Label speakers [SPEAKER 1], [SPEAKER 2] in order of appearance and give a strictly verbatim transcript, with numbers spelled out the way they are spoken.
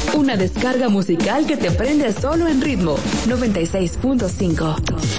[SPEAKER 1] Una descarga musical que te prende solo en ritmo noventa y seis punto cinco.